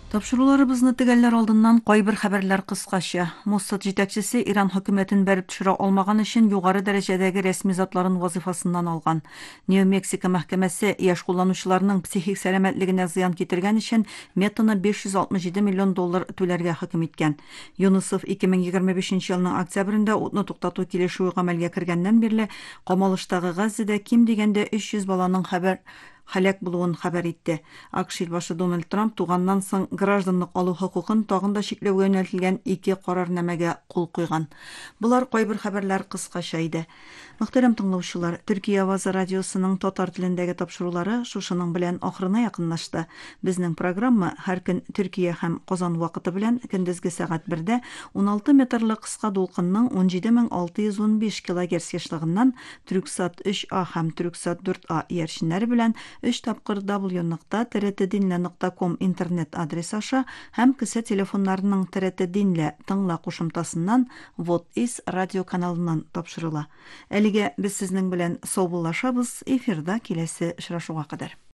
Тапшыруларыбызны төгәлләр алдыннан кайбер хәбәрләр кыскача. Моссад җитәкчесе Иран хөкүмәтен бәреп төшерә алмаган өчен югары дәрәҗәдәге рәсми затларын вазифасыннан алган. Нью-Мексико мәхкәмәсе яшь кулланучыларның психик сәламәтлегенә зыян китергән өчен Метаны 567 миллион доллар түләргә хөкем иткән. ЮНИСЕФ 2025 елның октябрендә утны туктату килешүе гамәлгә кергәннән бирле Камалыштагы Газзада ким дигәндә 300 баланың һәлак булуын хәбәр итте. АКШ башы Дональд Трамп туганнан соң гражданлык алу хокукын тагын да чикләүгә юнәлтелгән 2 карарнамәгә кул куйган. Булар кайбер хәбәрләр кыскача иде. Мөхтәрәм тыңлаучылар, Төркия Авазы радиосының татар телендәге тапшырулары шушының белән ахырына якынлашты. Безнең программа һәр көн Төркия һәм Казан вакыты белән көндезге сәгать 1дә 16 метрлы кыска дулкынның 17615 кГц ешлыгыннан Түрксат 3А һәм Түрксат 4А иярченнәре белән 3 тапкыр w.trt.dinle.com интернет адресы аша һәм кесе телефоннарының TRT Dinle тыңла кушымтасыннан Вот из радио каналыннан тапшырыла. Әлегә без сезнең белән сау булашабыз, эфирда киләсе очрашуга кадәр.